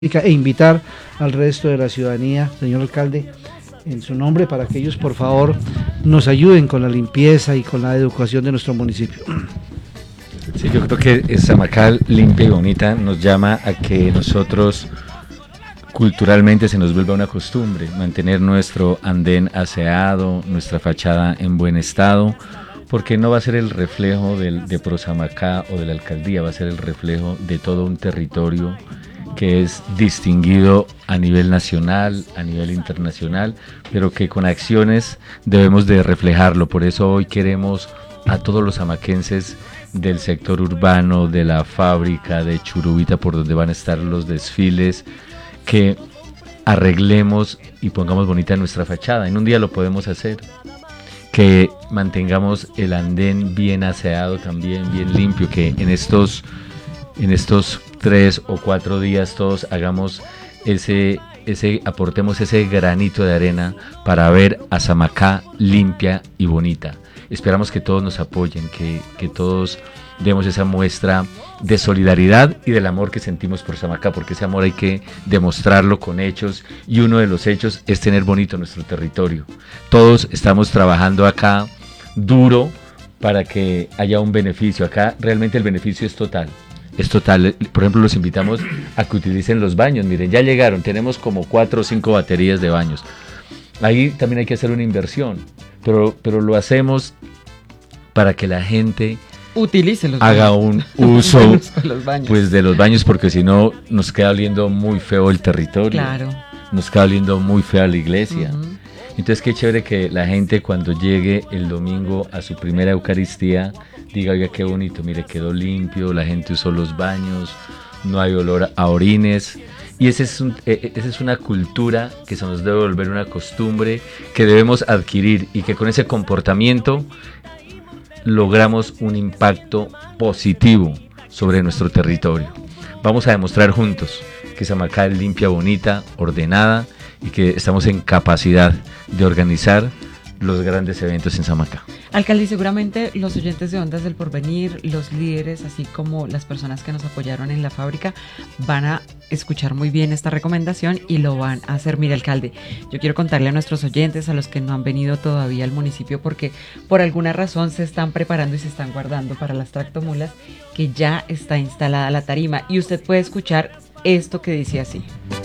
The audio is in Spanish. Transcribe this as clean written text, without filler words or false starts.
e invitar al resto de la ciudadanía, señor alcalde, en su nombre, para que ellos por favor nos ayuden con la limpieza y con la educación de nuestro municipio. Sí, yo creo que Samacá limpia y bonita nos llama a que nosotros culturalmente se nos vuelva una costumbre, mantener nuestro andén aseado, nuestra fachada en buen estado, porque no va a ser el reflejo de Prosamacá o de la alcaldía, va a ser el reflejo de todo un territorio que es distinguido a nivel nacional, a nivel internacional, pero que con acciones debemos de reflejarlo. Por eso hoy queremos a todos los amaquenses del sector urbano, de la fábrica, de Churubita, por donde van a estar los desfiles, que arreglemos y pongamos bonita nuestra fachada. En un día lo podemos hacer. Que mantengamos el andén bien aseado también, bien limpio, que en estos 3 o 4 días todos hagamos aportemos ese granito de arena para ver a Samacá limpia y bonita. Esperamos que todos nos apoyen, que todos demos esa muestra de solidaridad y del amor que sentimos por Samacá, porque ese amor hay que demostrarlo con hechos, y uno de los hechos es tener bonito nuestro territorio. Todos estamos trabajando acá duro para que haya un beneficio. Acá realmente el beneficio es total. Es total. Por ejemplo, los invitamos a que utilicen los baños. Miren, ya llegaron, tenemos como 4 o 5 baterías de baños. Ahí también hay que hacer una inversión, pero lo hacemos para que la gente utilice los haga baños. Un uso los baños. Pues de los baños, porque si no nos queda oliendo muy feo el territorio. Claro. Nos queda oliendo muy fea la iglesia. Uh-huh. Entonces qué chévere que la gente cuando llegue el domingo a su primera Eucaristía diga, oiga, qué bonito, mire, quedó limpio, la gente usó los baños, no hay olor a orines. Y esa es una cultura que se nos debe volver una costumbre que debemos adquirir, y que con ese comportamiento logramos un impacto positivo sobre nuestro territorio. Vamos a demostrar juntos que Samacá es limpia, bonita, ordenada, y que estamos en capacidad de organizar los grandes eventos en Samacá. Alcalde, seguramente los oyentes de Ondas del Porvenir, los líderes, así como las personas que nos apoyaron en la fábrica, van a escuchar muy bien esta recomendación y lo van a hacer. Mire, alcalde, yo quiero contarle a nuestros oyentes, a los que no han venido todavía al municipio porque por alguna razón se están preparando y se están guardando para las tractomulas, que ya está instalada la tarima y usted puede escuchar esto que dice así.